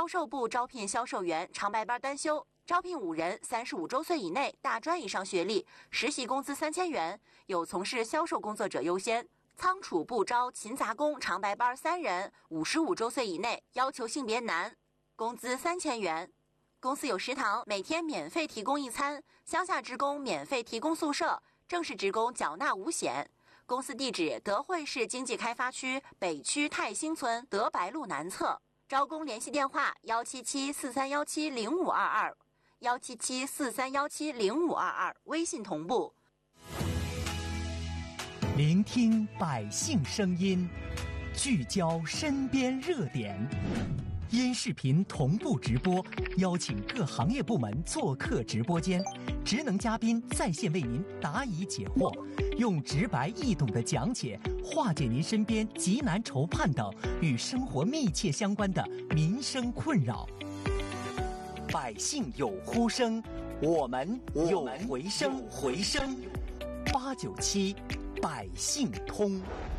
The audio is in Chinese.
售部招聘销售员长白班单休，招聘5人，35周岁以内，大专以上学历，实习工资3000元，有从事销售工作者优先。仓储部招勤杂工长白班3人，55周岁以内，要求性别男，工资3000元。公司有食堂，每天免费提供1餐，乡下职工免费提供宿舍，正式职工缴纳5险。公司地址：德惠市经济开发区北区泰兴村德白路南侧。招工联系电话：17743170522，17743170522，微信同步。 聆听百姓声音，聚焦身边热点。音视频同步直播，邀请各行业部门做客直播间，职能嘉宾在线为您答疑解惑，用直白易懂的讲解化解您身边急难愁盼等与生活密切相关的民生困扰。百姓有呼声，我们有回声。897百姓通。